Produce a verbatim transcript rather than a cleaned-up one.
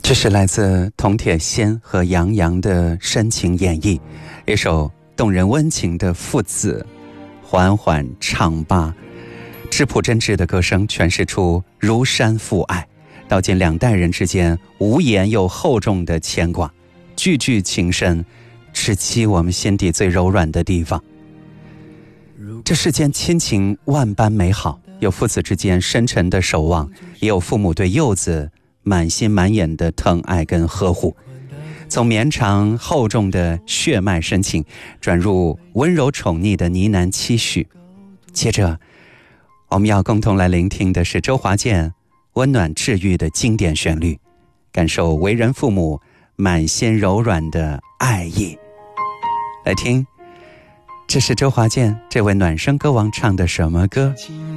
这是来自铜铁仙和杨洋的深情演绎，一首动人温情的父子缓缓唱罢，质朴真挚的歌声诠释出如山父爱，道尽两代人之间无言又厚重的牵挂，句句情深，直击我们心底最柔软的地方。这世间亲情万般美好，有父子之间深沉的守望，也有父母对幼子满心满眼的疼爱跟呵护，从绵长厚重的血脉深情转入温柔宠溺的呢喃期许。接着我们要共同来聆听的是周华健温暖治愈的经典旋律，感受为人父母满心柔软的爱意。来听，这是周华健这位暖声歌王唱的什么歌？